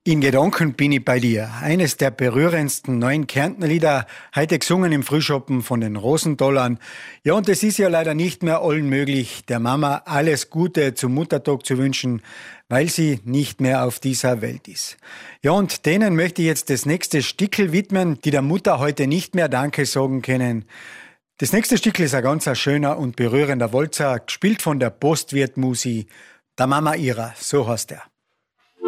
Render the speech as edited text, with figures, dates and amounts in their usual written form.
In Gedanken bin ich bei dir. Eines der berührendsten neuen Kärntner Lieder, heute gesungen im Frühschoppen von den Rosentollern. Ja, und es ist ja leider nicht mehr allen möglich, der Mama alles Gute zum Muttertag zu wünschen, weil sie nicht mehr auf dieser Welt ist. Ja, und denen möchte ich jetzt das nächste Stickel widmen, die der Mutter heute nicht mehr Danke sagen können. Das nächste Stickel ist ein ganz schöner und berührender Walzer, gespielt von der Postwirt Musi, der Mama ihrer, so heißt er.